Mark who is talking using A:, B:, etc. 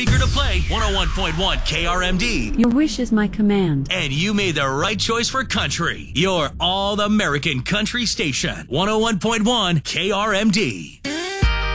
A: Eager to play 101.1 KRMD.
B: Your wish is my command.
A: And you made the right choice for country. Your all-American country station. 101.1 KRMD.